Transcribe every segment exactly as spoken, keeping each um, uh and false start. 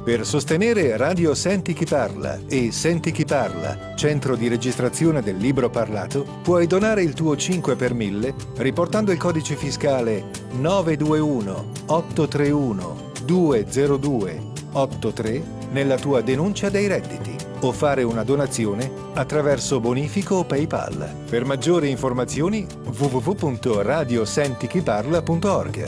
Per sostenere Radio Senti Chi Parla e Senti Chi Parla, centro di registrazione del libro parlato, puoi donare il tuo cinque per mille riportando il codice fiscale nove due uno otto tre uno due zero due otto tre nella tua denuncia dei redditi o fare una donazione attraverso bonifico o PayPal. Per maggiori informazioni w w w punto radio senti chi parla punto org.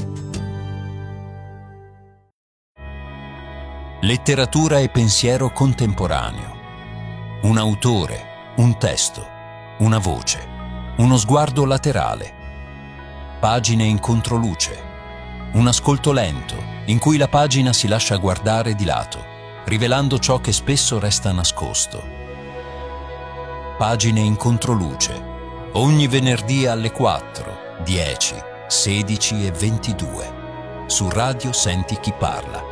Letteratura e pensiero contemporaneo. Un autore, un testo, una voce, uno sguardo laterale. Pagine in controluce. Un ascolto lento in cui la pagina si lascia guardare di lato, rivelando ciò che spesso resta nascosto. Pagine in controluce. Ogni venerdì alle quattro, dieci, sedici e ventidue. Su Radio Senti Chi Parla.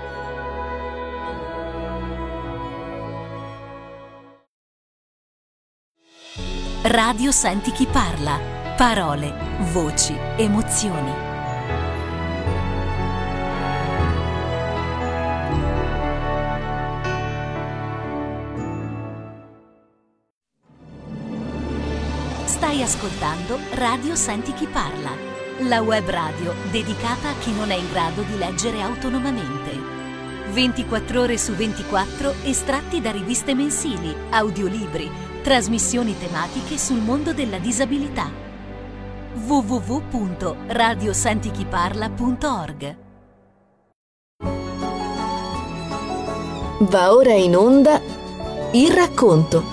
Radio Senti Chi Parla. Parole, voci, emozioni. Stai ascoltando Radio Senti Chi Parla, la web radio dedicata a chi non è in grado di leggere autonomamente. ventiquattro ore su ventiquattro estratti da riviste mensili, audiolibri, trasmissioni tematiche sul mondo della disabilità. w w w punto radio senti chi parla punto org. Va ora in onda Il racconto.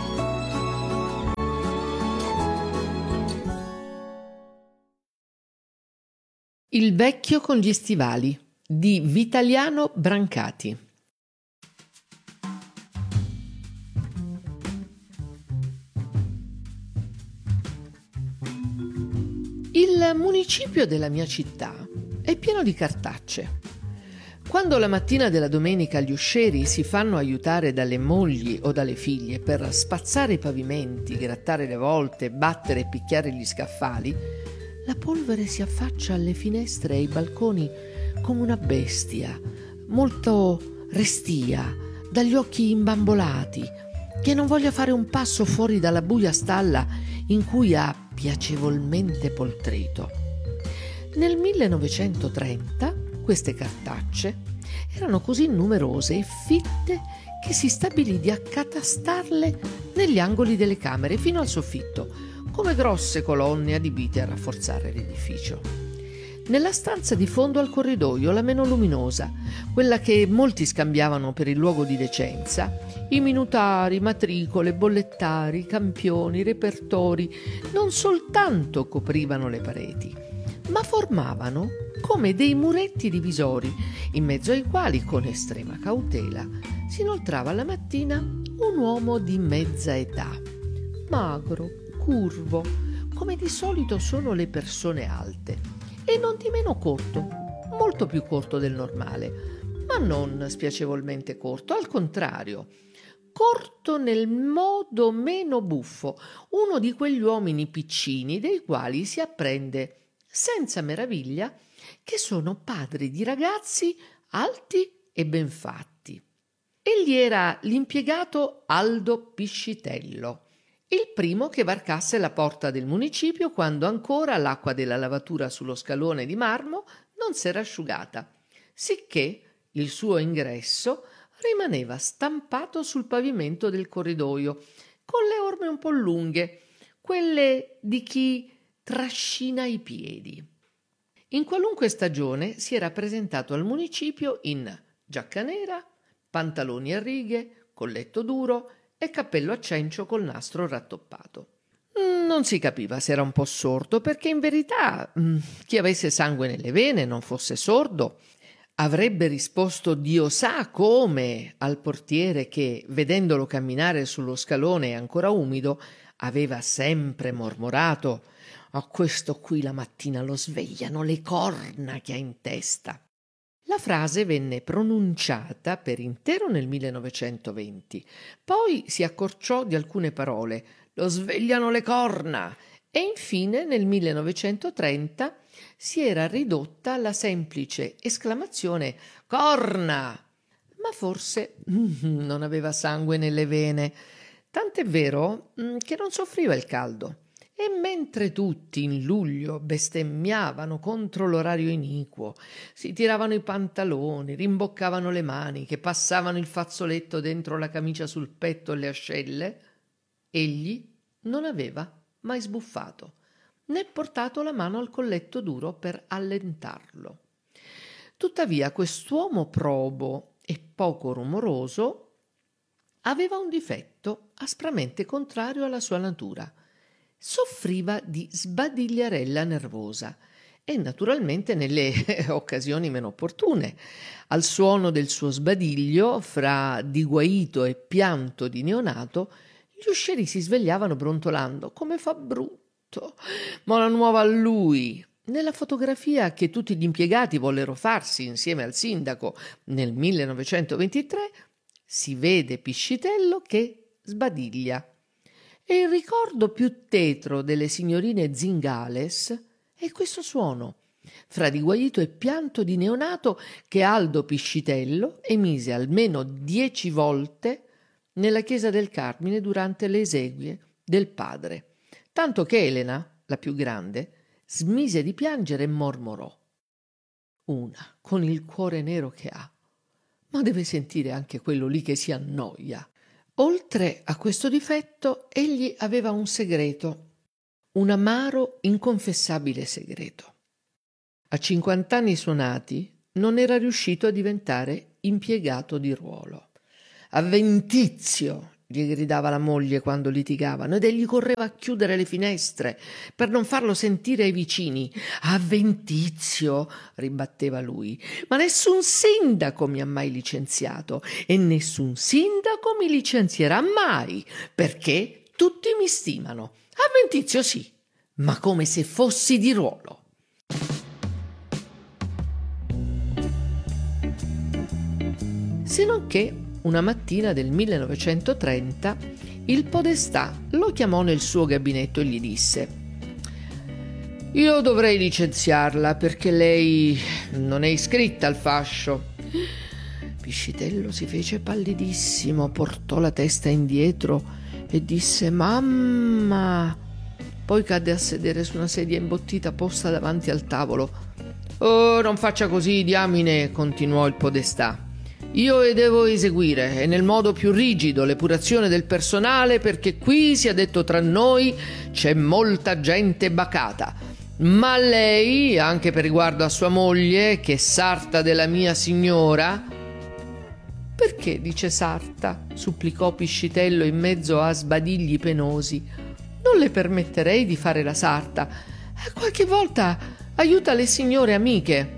Il vecchio con gli stivali di Vitaliano Brancati. Il municipio della mia città è pieno di cartacce. Quando la mattina della domenica gli uscieri si fanno aiutare dalle mogli o dalle figlie per spazzare i pavimenti, grattare le volte, battere e picchiare gli scaffali, la polvere si affaccia alle finestre e ai balconi come una bestia, molto restia, dagli occhi imbambolati, che non voglia fare un passo fuori dalla buia stalla in cui ha piacevolmente poltrito. Nel millenovecentotrenta queste cartacce erano così numerose e fitte che si stabilì di accatastarle negli angoli delle camere fino al soffitto, come grosse colonne adibite a rafforzare l'edificio. Nella stanza di fondo al corridoio, la meno luminosa, quella che molti scambiavano per il luogo di decenza, i minutari, matricole, bollettari, campioni, repertori non soltanto coprivano le pareti, ma formavano come dei muretti divisori, in mezzo ai quali, con estrema cautela, si inoltrava la mattina un uomo di mezza età, magro, curvo, come di solito sono le persone alte, e non di meno corto, molto più corto del normale, ma non spiacevolmente corto, al contrario, corto nel modo meno buffo, uno di quegli uomini piccini dei quali si apprende senza meraviglia che sono padri di ragazzi alti e ben fatti. Egli era l'impiegato Aldo Piscitello, il primo che varcasse la porta del municipio quando ancora l'acqua della lavatura sullo scalone di marmo non s'era asciugata, sicché il suo ingresso rimaneva stampato sul pavimento del corridoio, con le orme un po' lunghe, quelle di chi trascina i piedi. In qualunque stagione si era presentato al municipio in giacca nera, pantaloni a righe, colletto duro e cappello a cencio col nastro rattoppato. Non si capiva se era un po' sordo, perché in verità chi avesse sangue nelle vene non fosse sordo. Avrebbe risposto Dio sa come al portiere che, vedendolo camminare sullo scalone ancora umido, aveva sempre mormorato: «A questo qui la mattina lo svegliano le corna che ha in testa». La frase venne pronunciata per intero nel millenovecentoventi, poi si accorciò di alcune parole: «lo svegliano le corna», e infine nel millenovecentotrenta si era ridotta alla semplice esclamazione «corna». ma forse mm, non aveva sangue nelle vene, tant'è vero mm, che non soffriva il caldo. E mentre tutti in luglio bestemmiavano contro l'orario iniquo, si tiravano i pantaloni, rimboccavano le maniche, passavano il fazzoletto dentro la camicia sul petto e le ascelle, egli non aveva mai sbuffato, né portato la mano al colletto duro per allentarlo. Tuttavia quest'uomo probo e poco rumoroso aveva un difetto aspramente contrario alla sua natura. Soffriva di sbadigliarella nervosa e naturalmente nelle occasioni meno opportune. Al suono del suo sbadiglio, fra diguaito e pianto di neonato, gli uscieri si svegliavano brontolando: come fa brutto, ma la nuova a lui. Nella fotografia che tutti gli impiegati vollero farsi insieme al sindaco nel millenovecentoventitré si vede Piscitello che sbadiglia. E il ricordo più tetro delle signorine Zingales è questo suono, fra diguaito e pianto di neonato, che Aldo Piscitello emise almeno dieci volte nella chiesa del Carmine durante le esequie del padre, tanto che Elena, la più grande, smise di piangere e mormorò: una con il cuore nero che ha, ma deve sentire anche quello lì che si annoia. Oltre a questo difetto, egli aveva un segreto, un amaro, inconfessabile segreto. A cinquant'anni suonati non era riuscito a diventare impiegato di ruolo. «Avventizio!» gli gridava la moglie quando litigavano, ed egli correva a chiudere le finestre per non farlo sentire ai vicini. «Avventizio!» ribatteva lui. «Ma nessun sindaco mi ha mai licenziato e nessun sindaco mi licenzierà mai, perché tutti mi stimano. Avventizio sì, ma come se fossi di ruolo». Se non che una mattina del millenovecentotrenta il podestà lo chiamò nel suo gabinetto e gli disse: «Io dovrei licenziarla perché lei non è iscritta al fascio». Piscitello si fece pallidissimo, portò la testa indietro e disse: «Mamma!». Poi cadde a sedere su una sedia imbottita posta davanti al tavolo. «Oh, non faccia così, diamine», continuò il podestà. «Io devo eseguire, e nel modo più rigido, l'epurazione del personale, perché qui, sia detto tra noi, c'è molta gente bacata. Ma lei, anche per riguardo a sua moglie, che è sarta della mia signora». «Perché dice sarta?» supplicò Piscitello in mezzo a sbadigli penosi. «Non le permetterei di fare la sarta. Qualche volta aiuta le signore amiche».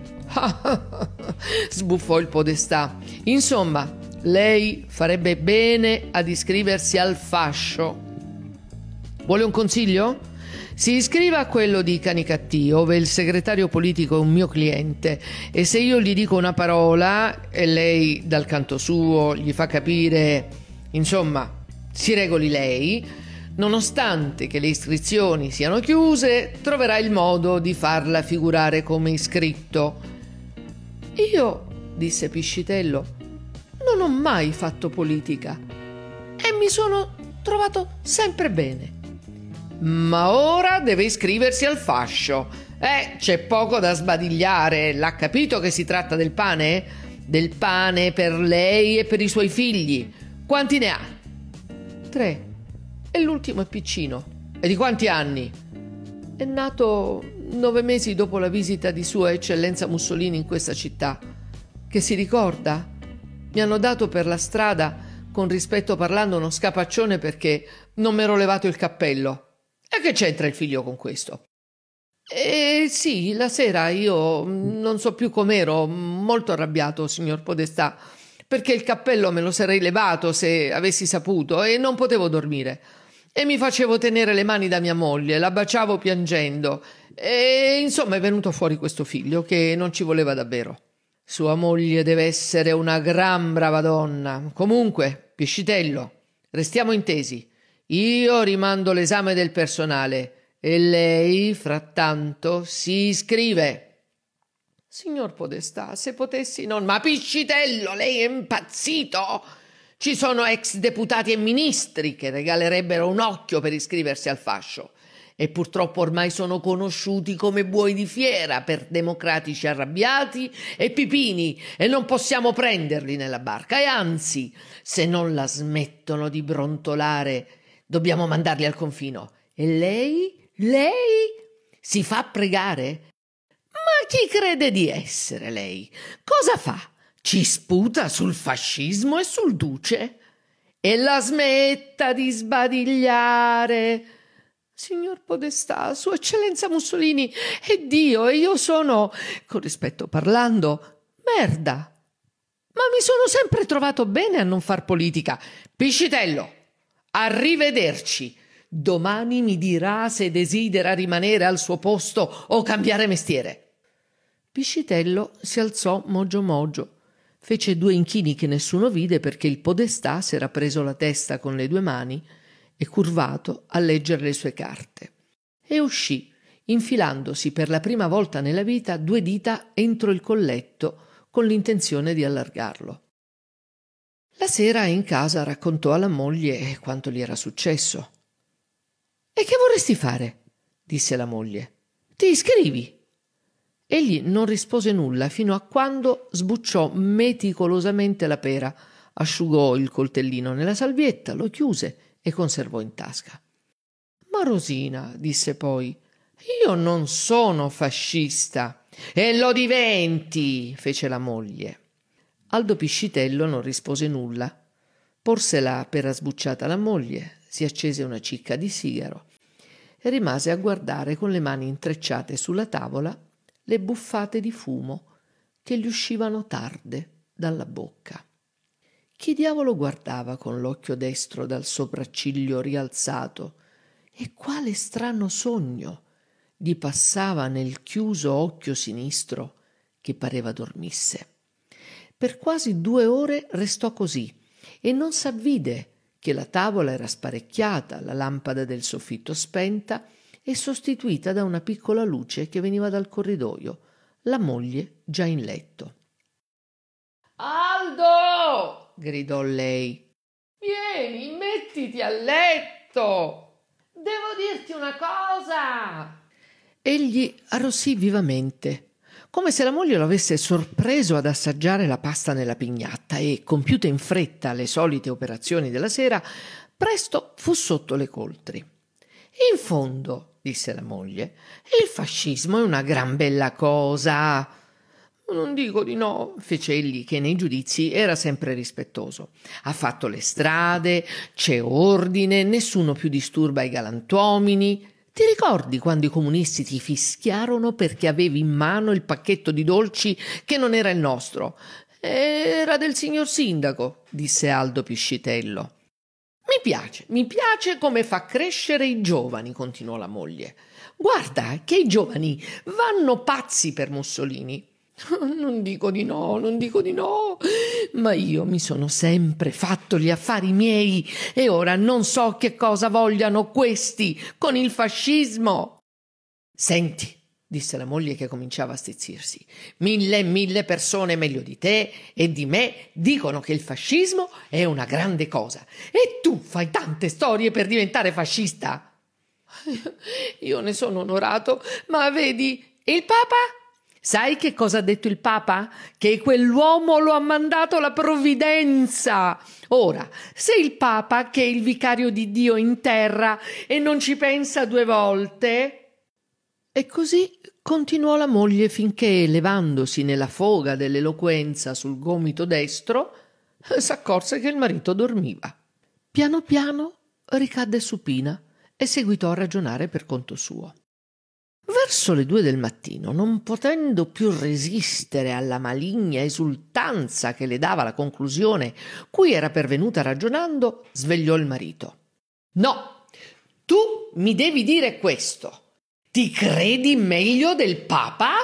Sbuffò il podestà. «Insomma, lei farebbe bene ad iscriversi al fascio. Vuole un consiglio? Si iscriva a quello di Canicattì, ove il segretario politico è un mio cliente, e se io gli dico una parola e lei dal canto suo gli fa capire, insomma, si regoli lei, nonostante che le iscrizioni siano chiuse, troverà il modo di farla figurare come iscritto». «Io», disse Piscitello, «non ho mai fatto politica e mi sono trovato sempre bene». «Ma ora deve iscriversi al fascio. Eh, c'è poco da sbadigliare. L'ha capito che si tratta del pane? Del pane per lei e per i suoi figli. Quanti ne ha?» «Tre. E l'ultimo è piccino». «E di quanti anni?» «È nato nove mesi dopo la visita di Sua Eccellenza Mussolini in questa città. Che si ricorda? Mi hanno dato per la strada, con rispetto parlando, uno scapaccione perché non m'ero levato il cappello». «E che c'entra il figlio con questo?» «Eh sì, la sera io non so più com'ero, molto arrabbiato, signor Podestà, perché il cappello me lo sarei levato se avessi saputo e non potevo dormire. E mi facevo tenere le mani da mia moglie, la baciavo piangendo. E insomma è venuto fuori questo figlio che non ci voleva davvero. Sua moglie deve essere una gran brava donna. Comunque, Piscitello, restiamo intesi. Io rimando l'esame del personale e lei, frattanto, si iscrive». Signor Podestà, se potessi non... Ma Piscitello, lei è impazzito? Ci sono ex deputati e ministri che regalerebbero un occhio per iscriversi al fascio. E purtroppo ormai sono conosciuti come buoi di fiera per democratici arrabbiati e pipini, e non possiamo prenderli nella barca. E anzi, se non la smettono di brontolare, dobbiamo mandarli al confino. E lei? Lei? Si fa pregare? Ma chi crede di essere lei? Cosa fa? Ci sputa sul fascismo e sul duce? E la smetta di sbadigliare. Signor Podestà, Sua Eccellenza Mussolini è Dio e io sono, con rispetto parlando, merda. Ma mi sono sempre trovato bene a non far politica. Piscitello, arrivederci. Domani mi dirà se desidera rimanere al suo posto o cambiare mestiere. Piscitello si alzò mogio mogio, fece due inchini che nessuno vide perché il Podestà s'era preso la testa con le due mani e curvato a leggere le sue carte, e uscì, infilandosi per la prima volta nella vita due dita entro il colletto con l'intenzione di allargarlo. La sera in casa raccontò alla moglie quanto gli era successo. «E che vorresti fare?» disse la moglie. «Ti iscrivi?» Egli non rispose nulla fino a quando sbucciò meticolosamente la pera, asciugò il coltellino nella salvietta, lo chiuse e conservò in tasca. «Ma Rosina», disse poi, «io non sono fascista». «E lo diventi», fece la moglie. Aldo Piscitello non rispose nulla. Porse la pera sbucciata alla moglie, si accese una cicca di sigaro e rimase a guardare con le mani intrecciate sulla tavola le buffate di fumo che gli uscivano tarde dalla bocca. Chi diavolo guardava con l'occhio destro dal sopracciglio rialzato e quale strano sogno gli passava nel chiuso occhio sinistro che pareva dormisse. Per quasi due ore restò così e non s'avvide che la tavola era sparecchiata, la lampada del soffitto spenta e sostituita da una piccola luce che veniva dal corridoio, la moglie già in letto. «Aldo!» gridò lei. «Vieni, mettiti a letto! Devo dirti una cosa!» Egli arrossì vivamente, come se la moglie lo avesse sorpreso ad assaggiare la pasta nella pignatta e, compiute in fretta le solite operazioni della sera, presto fu sotto le coltri. «In fondo», disse la moglie, «il fascismo è una gran bella cosa». «Non dico di no», fece egli, che nei giudizi era sempre rispettoso. «Ha fatto le strade, c'è ordine, nessuno più disturba i galantuomini. Ti ricordi quando i comunisti ti fischiarono perché avevi in mano il pacchetto di dolci che non era il nostro?» «Era del signor sindaco», disse Aldo Piscitello. «Mi piace, mi piace come fa crescere i giovani», continuò la moglie. «Guarda che i giovani vanno pazzi per Mussolini». «Non dico di no, non dico di no, ma io mi sono sempre fatto gli affari miei e ora non so che cosa vogliano questi con il fascismo». «Senti», disse la moglie che cominciava a stizzirsi, «mille e mille persone meglio di te e di me dicono che il fascismo è una grande cosa e tu fai tante storie per diventare fascista». «Io ne sono onorato, ma vedi, il Papa?» «Sai che cosa ha detto il Papa? Che quell'uomo lo ha mandato la provvidenza. Ora, se il Papa, che è il vicario di Dio in terra e non ci pensa due volte...» E così continuò la moglie finché, levandosi nella foga dell'eloquenza sul gomito destro, s'accorse che il marito dormiva. Piano piano ricadde supina e seguitò a ragionare per conto suo. Verso le due del mattino, non potendo più resistere alla maligna esultanza che le dava la conclusione cui era pervenuta ragionando, svegliò il marito. «No, tu mi devi dire questo. Ti credi meglio del Papa?»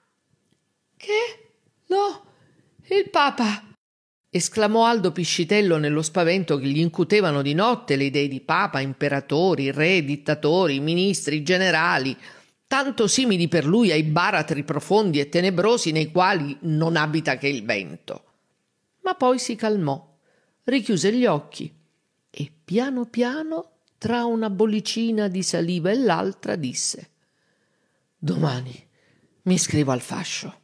«Che? No, il Papa!» esclamò Aldo Piscitello nello spavento che gli incutevano di notte le idee di Papa, imperatori, re, dittatori, ministri, generali. tanto simili per lui ai baratri profondi e tenebrosi nei quali non abita che il vento. Ma poi si calmò, richiuse gli occhi e piano piano, tra una bollicina di saliva e l'altra, disse: «Domani mi iscrivo al fascio».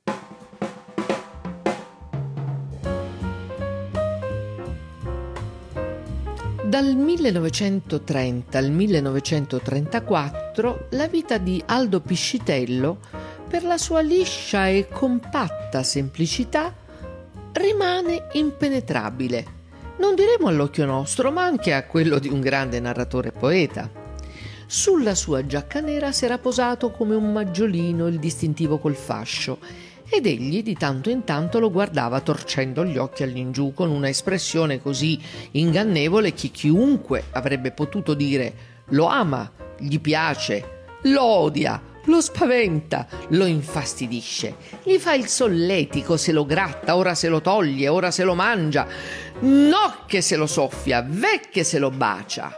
Dal millenovecentotrenta al millenovecentotrentaquattro la vita di Aldo Piscitello, per la sua liscia e compatta semplicità, rimane impenetrabile, non diremo all'occhio nostro, ma anche a quello di un grande narratore e poeta. Sulla sua giacca nera s'era posato come un maggiolino il distintivo col fascio, ed egli di tanto in tanto lo guardava torcendo gli occhi all'ingiù con una espressione così ingannevole che chiunque avrebbe potuto dire lo ama, gli piace, lo odia, lo spaventa, lo infastidisce, gli fa il solletico, se lo gratta, ora se lo toglie, ora se lo mangia, no che se lo soffia, ve che se lo bacia.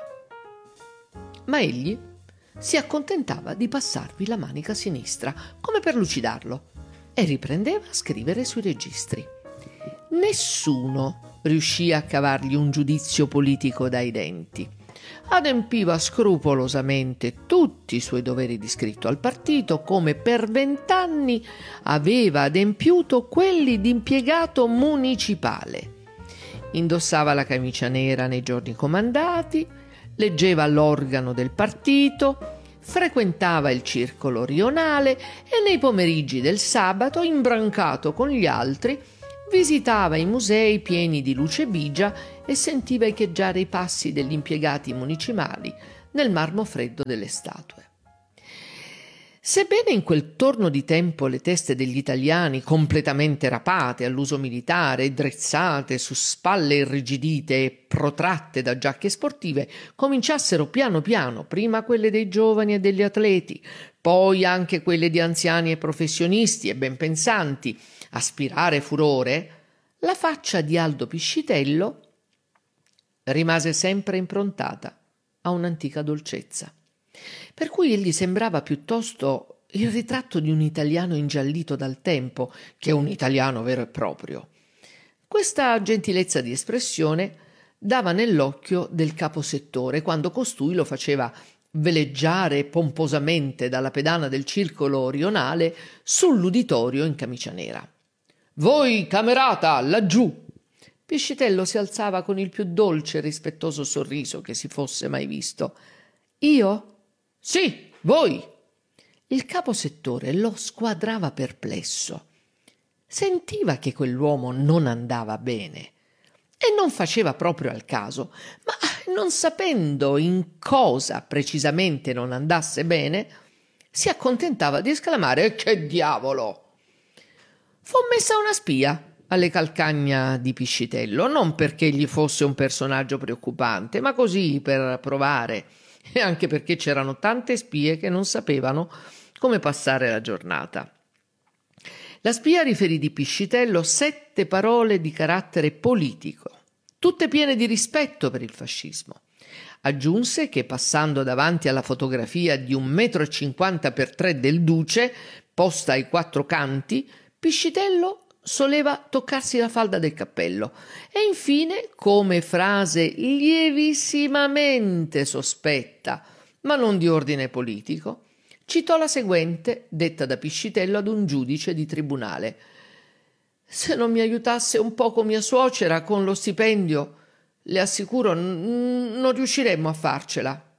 Ma egli si accontentava di passarvi la manica sinistra, come per lucidarlo, e riprendeva a scrivere sui registri. Nessuno riuscì a cavargli un giudizio politico dai denti. Adempiva scrupolosamente tutti i suoi doveri di iscritto al partito, come per vent'anni aveva adempiuto quelli di impiegato municipale. Indossava la camicia nera nei giorni comandati, leggeva l'organo del partito, frequentava il circolo rionale e nei pomeriggi del sabato, imbrancato con gli altri, visitava i musei pieni di luce bigia e sentiva echeggiare i passi degli impiegati municipali nel marmo freddo delle statue. Sebbene in quel torno di tempo le teste degli italiani, completamente rapate all'uso militare e drizzate su spalle irrigidite e protratte da giacche sportive, cominciassero piano piano, prima quelle dei giovani e degli atleti, poi anche quelle di anziani e professionisti e ben pensanti, a spirare furore, la faccia di Aldo Piscitello rimase sempre improntata a un'antica dolcezza, per cui egli sembrava piuttosto il ritratto di un italiano ingiallito dal tempo che un italiano vero e proprio. Questa gentilezza di espressione dava nell'occhio del caposettore quando costui lo faceva veleggiare pomposamente dalla pedana del circolo rionale sull'uditorio in camicia nera. «Voi, camerata, laggiù!» Piscitello si alzava con il più dolce e rispettoso sorriso che si fosse mai visto. «Io?» «Sì, voi!» Il caposettore lo squadrava perplesso. Sentiva che quell'uomo non andava bene e non faceva proprio al caso, ma non sapendo in cosa precisamente non andasse bene, si accontentava di esclamare: «Che diavolo!» Fu messa una spia alle calcagna di Piscitello, non perché gli fosse un personaggio preoccupante, ma così per provare, e anche perché c'erano tante spie che non sapevano come passare la giornata. La spia riferì di Piscitello sette parole di carattere politico, tutte piene di rispetto per il fascismo. Aggiunse che, passando davanti alla fotografia di un metro e cinquanta per tre del Duce, posta ai quattro canti, Piscitello soleva toccarsi la falda del cappello e infine, come frase lievissimamente sospetta, ma non di ordine politico, citò la seguente, detta da Piscitello ad un giudice di tribunale: «Se non mi aiutasse un poco mia suocera con lo stipendio, le assicuro n- non riusciremmo a farcela».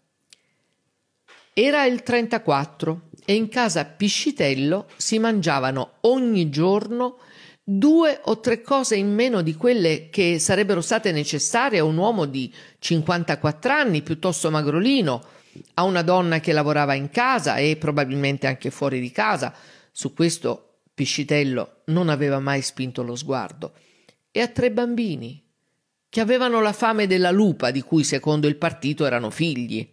Era il trentaquattro e in casa Piscitello si mangiavano ogni giorno due o tre cose in meno di quelle che sarebbero state necessarie a un uomo di cinquantaquattro anni, piuttosto magrolino, a una donna che lavorava in casa e probabilmente anche fuori di casa. Su questo Piscitello non aveva mai spinto lo sguardo. E a tre bambini che avevano la fame della lupa di cui secondo il partito erano figli.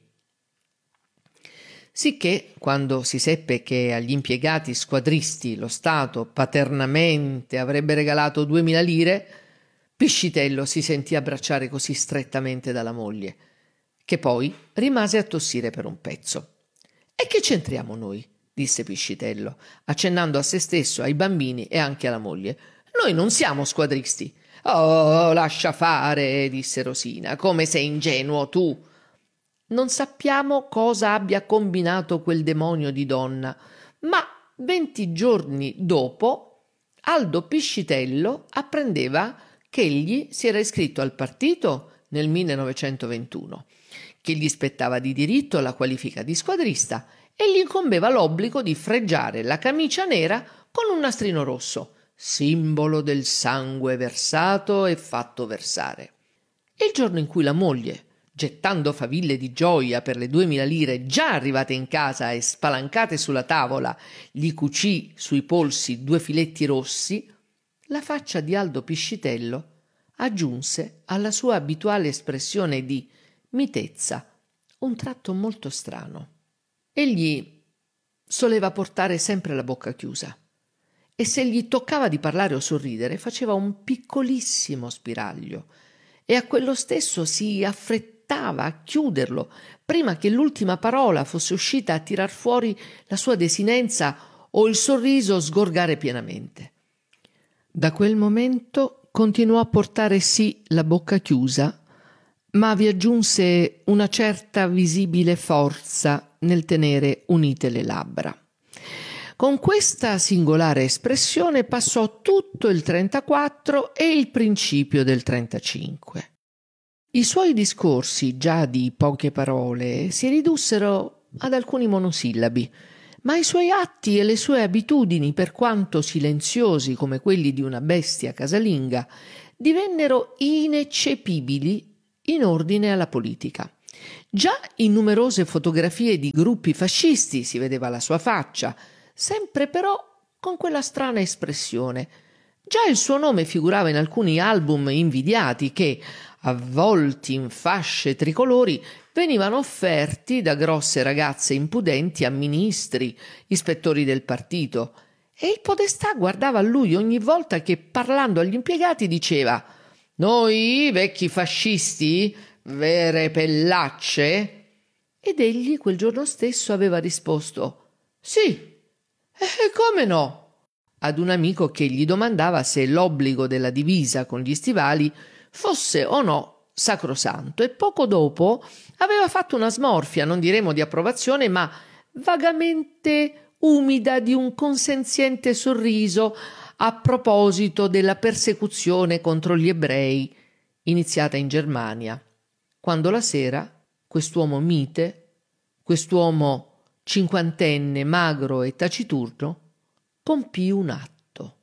Sicché, quando si seppe che agli impiegati squadristi lo Stato paternamente avrebbe regalato duemila lire, Piscitello si sentì abbracciare così strettamente dalla moglie, che poi rimase a tossire per un pezzo. «E che c'entriamo noi?» disse Piscitello, accennando a se stesso, ai bambini e anche alla moglie. Noi non siamo squadristi. Oh, lascia fare, disse Rosina, come sei ingenuo tu. Non sappiamo cosa abbia combinato quel demonio di donna, ma venti giorni dopo Aldo Piscitello apprendeva che egli si era iscritto al partito nel millenovecentoventuno, che gli spettava di diritto la qualifica di squadrista e gli incombeva l'obbligo di fregiare la camicia nera con un nastrino rosso, simbolo del sangue versato e fatto versare. Il giorno in cui la moglie, gettando faville di gioia per le duemila lire già arrivate in casa e spalancate sulla tavola, gli cucì sui polsi due filetti rossi, la faccia di Aldo Piscitello aggiunse alla sua abituale espressione di mitezza un tratto molto strano. Egli soleva portare sempre la bocca chiusa e se gli toccava di parlare o sorridere faceva un piccolissimo spiraglio e a quello stesso si affrettava a chiuderlo prima che l'ultima parola fosse uscita a tirar fuori la sua desinenza o il sorriso sgorgare pienamente. Da quel momento continuò a portare sì la bocca chiusa, ma vi aggiunse una certa visibile forza nel tenere unite le labbra. Con questa singolare espressione passò tutto il trentaquattro e il principio del trentacinque. I suoi discorsi, già di poche parole, si ridussero ad alcuni monosillabi, ma i suoi atti e le sue abitudini, per quanto silenziosi come quelli di una bestia casalinga, divennero ineccepibili in ordine alla politica. Già in numerose fotografie di gruppi fascisti si vedeva la sua faccia, sempre però con quella strana espressione. Già il suo nome figurava in alcuni album invidiati che, avvolti in fasce tricolori, venivano offerti da grosse ragazze impudenti a ministri, ispettori del partito, e il podestà guardava a lui ogni volta che, parlando agli impiegati, diceva: «Noi, vecchi fascisti, vere pellacce?» Ed egli quel giorno stesso aveva risposto: «Sì, e come no?» ad un amico che gli domandava se l'obbligo della divisa con gli stivali fosse o no sacrosanto, e poco dopo aveva fatto una smorfia, non diremo di approvazione, ma vagamente umida, di un consenziente sorriso a proposito della persecuzione contro gli ebrei iniziata in Germania, quando la sera quest'uomo mite, quest'uomo cinquantenne, magro e taciturno, compì un atto.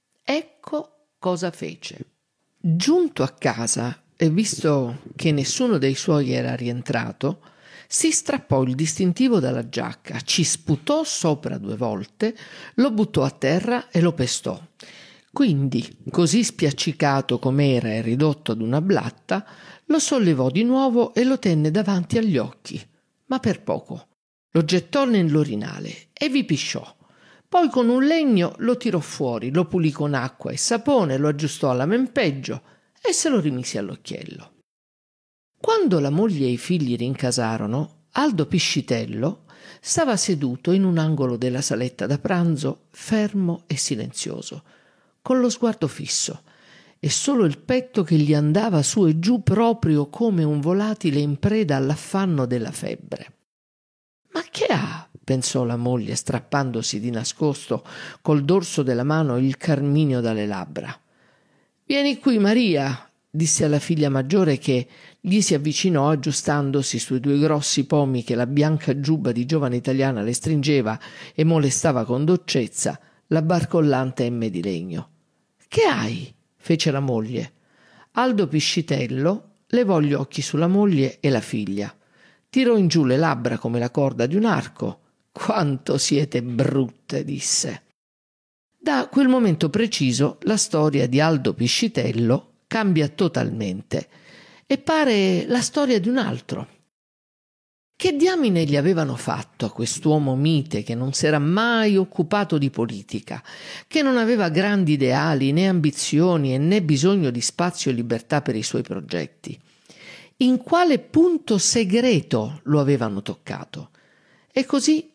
Ecco cosa fece. Giunto a casa e visto che nessuno dei suoi era rientrato, si strappò il distintivo dalla giacca, ci sputò sopra due volte, lo buttò a terra e lo pestò. Quindi, così spiaccicato com'era e ridotto ad una blatta, lo sollevò di nuovo e lo tenne davanti agli occhi, ma per poco. Lo gettò nell'orinale e vi pisciò. Poi con un legno lo tirò fuori, lo pulì con acqua e sapone, lo aggiustò alla mempeggio e se lo rimise all'occhiello. Quando la moglie e i figli rincasarono, Aldo Piscitello stava seduto in un angolo della saletta da pranzo, fermo e silenzioso, con lo sguardo fisso e solo il petto che gli andava su e giù proprio come un volatile in preda all'affanno della febbre. «Ma che ha?» pensò la moglie, strappandosi di nascosto col dorso della mano il carminio dalle labbra. «Vieni qui, Maria», disse alla figlia maggiore, che gli si avvicinò aggiustandosi sui due grossi pomi che la bianca giubba di giovane italiana le stringeva e molestava con dolcezza la barcollante emme di legno. «Che hai?» fece la moglie. Aldo Piscitello levò gli occhi sulla moglie e la figlia, tirò in giù le labbra come la corda di un arco. «Quanto siete brutte», disse. Da quel momento preciso la storia di Aldo Piscitello cambia totalmente e pare la storia di un altro. Che diamine gli avevano fatto a quest'uomo mite che non s'era mai occupato di politica, che non aveva grandi ideali né ambizioni e né bisogno di spazio e libertà per i suoi progetti? In quale punto segreto lo avevano toccato? E così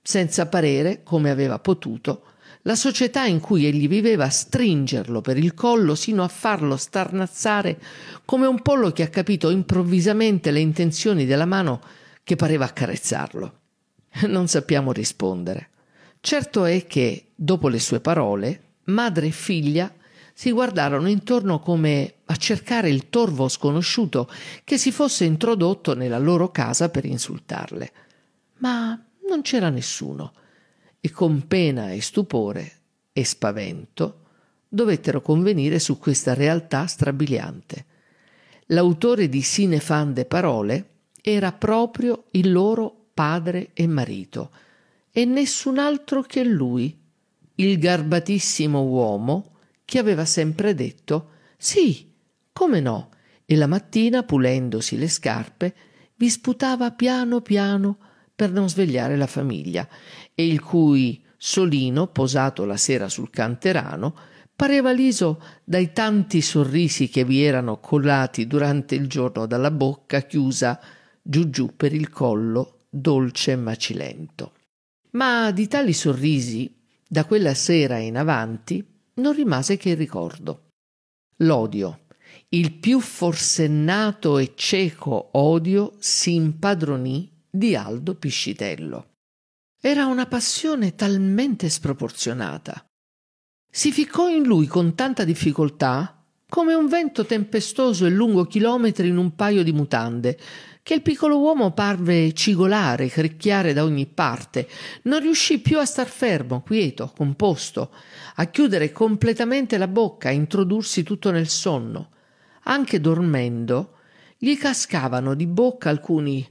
senza parere, come aveva potuto, la società in cui egli viveva stringerlo per il collo sino a farlo starnazzare come un pollo che ha capito improvvisamente le intenzioni della mano che pareva accarezzarlo. Non sappiamo rispondere. Certo è che, dopo le sue parole, madre e figlia si guardarono intorno come a cercare il torvo sconosciuto che si fosse introdotto nella loro casa per insultarle. Ma non c'era nessuno e con pena e stupore e spavento dovettero convenire su questa realtà strabiliante. L'autore di Sine Fande Parole era proprio il loro padre e marito e nessun altro che lui, il garbatissimo uomo che aveva sempre detto «Sì, come no», e la mattina, pulendosi le scarpe, vi sputava piano piano per non svegliare la famiglia, e il cui solino, posato la sera sul canterano, pareva liso dai tanti sorrisi che vi erano colati durante il giorno dalla bocca chiusa giù giù per il collo, dolce e macilento. Ma di tali sorrisi, da quella sera in avanti, non rimase che il ricordo. L'odio, il più forsennato e cieco odio, si impadronì di Aldo Piscitello. Era una passione talmente sproporzionata. Si ficcò in lui con tanta difficoltà, come un vento tempestoso e lungo chilometri in un paio di mutande, che il piccolo uomo parve cigolare, cricchiare da ogni parte, non riuscì più a star fermo, quieto, composto, a chiudere completamente la bocca, a introdursi tutto nel sonno. Anche dormendo gli cascavano di bocca alcuni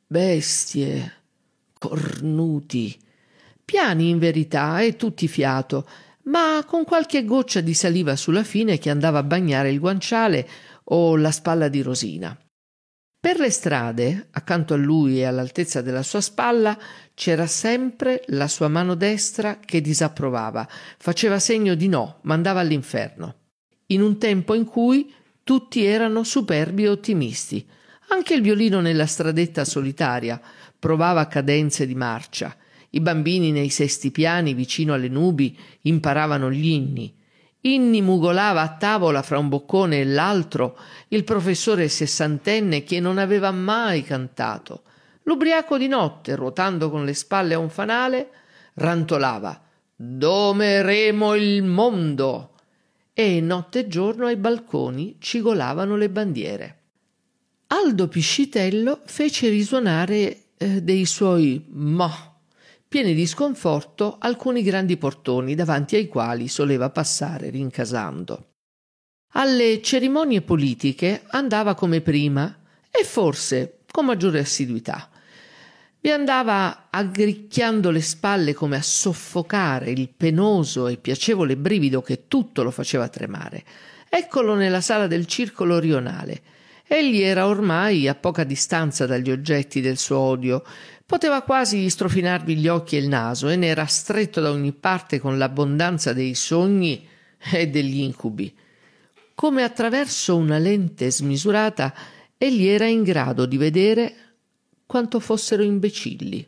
bestie, cornuti, piani in verità e tutti fiato, ma con qualche goccia di saliva sulla fine che andava a bagnare il guanciale o la spalla di Rosina. Per le strade, accanto a lui e all'altezza della sua spalla, c'era sempre la sua mano destra che disapprovava, faceva segno di no, mandava all'inferno. In un tempo in cui tutti erano superbi e ottimisti. Anche il violino nella stradetta solitaria provava cadenze di marcia. I bambini nei sesti piani vicino alle nubi imparavano gli inni. Inni mugolava a tavola fra un boccone e l'altro il professore sessantenne che non aveva mai cantato. L'ubriaco di notte, ruotando con le spalle a un fanale, rantolava «Domeremo il mondo!» e notte e giorno ai balconi cigolavano le bandiere. Aldo Piscitello fece risuonare eh, dei suoi «ma» pieni di sconforto alcuni grandi portoni davanti ai quali soleva passare rincasando. Alle cerimonie politiche andava come prima e forse con maggiore assiduità. Vi andava aggricchiando le spalle come a soffocare il penoso e piacevole brivido che tutto lo faceva tremare. Eccolo nella sala del circolo rionale. Egli era ormai a poca distanza dagli oggetti del suo odio. Poteva quasi strofinarvi gli occhi e il naso e ne era stretto da ogni parte con l'abbondanza dei sogni e degli incubi. Come attraverso una lente smisurata, egli era in grado di vedere quanto fossero imbecilli,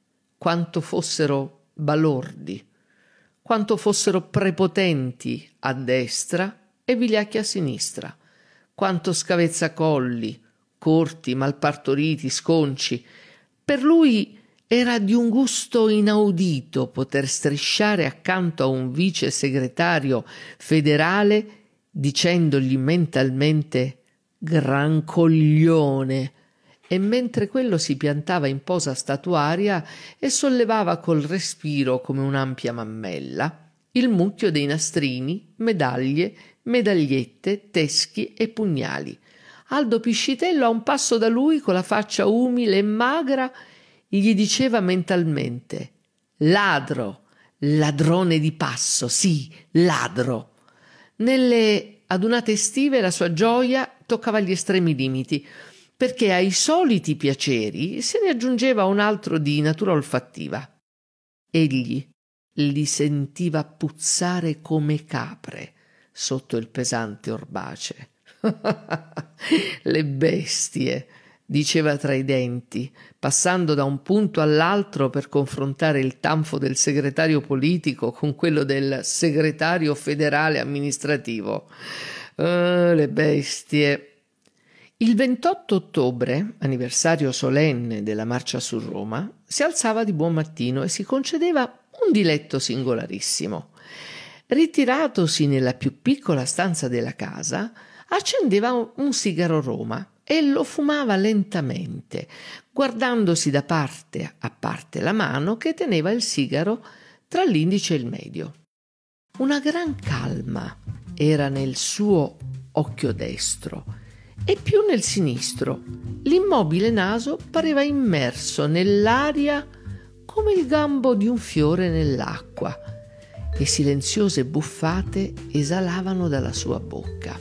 quanto fossero balordi, quanto fossero prepotenti a destra e vigliacchi a sinistra, quanto scavezzacolli, corti, malpartoriti, sconci. Per lui era di un gusto inaudito poter strisciare accanto a un vice segretario federale dicendogli mentalmente «gran coglione», e mentre quello si piantava in posa statuaria e sollevava col respiro come un'ampia mammella il mucchio dei nastrini, medaglie, medagliette, teschi e pugnali. Aldo Piscitello, a un passo da lui, con la faccia umile e magra, gli diceva mentalmente «Ladro, ladrone di passo, sì, ladro». Nelle adunate estive la sua gioia toccava gli estremi limiti, perché ai soliti piaceri se ne aggiungeva un altro di natura olfattiva. Egli li sentiva puzzare come capre sotto il pesante orbace. Le bestie, diceva tra i denti, passando da un punto all'altro per confrontare il tanfo del segretario politico con quello del segretario federale amministrativo. Uh, le bestie. Il ventotto ottobre, anniversario solenne della marcia su Roma, si alzava di buon mattino e si concedeva un diletto singolarissimo. Ritiratosi nella più piccola stanza della casa, accendeva un sigaro Roma e lo fumava lentamente, guardandosi da parte a parte la mano che teneva il sigaro tra l'indice e il medio. Una gran calma era nel suo occhio destro e più nel sinistro. L'immobile naso pareva immerso nell'aria come il gambo di un fiore nell'acqua, e silenziose buffate esalavano dalla sua bocca.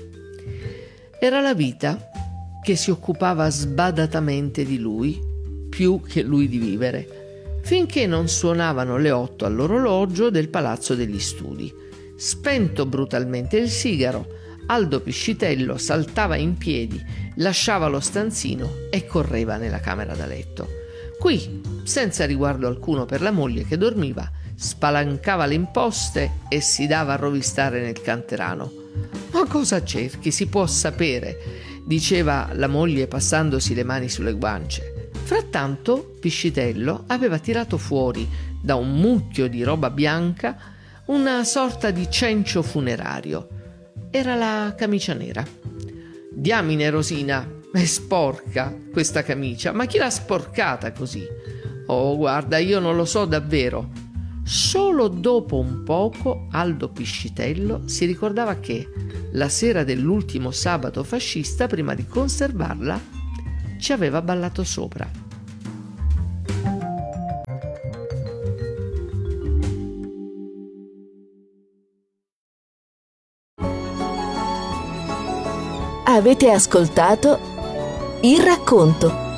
Era la vita che si occupava sbadatamente di lui, più che lui di vivere, finché non suonavano le otto all'orologio del Palazzo degli Studi. Spento brutalmente il sigaro, Aldo Piscitello saltava in piedi, lasciava lo stanzino e correva nella camera da letto. Qui, senza riguardo alcuno per la moglie che dormiva, spalancava le imposte e si dava a rovistare nel canterano. «Ma cosa cerchi? Si può sapere», diceva la moglie passandosi le mani sulle guance. Frattanto Piscitello aveva tirato fuori da un mucchio di roba bianca una sorta di cencio funerario. Era la camicia nera. «Diamine, Rosina, è sporca questa camicia, ma chi l'ha sporcata così?» «Oh, guarda, io non lo so davvero». Solo dopo un poco Aldo Piscitello si ricordava che la sera dell'ultimo sabato fascista, prima di conservarla, ci aveva ballato sopra. Avete ascoltato Il Racconto.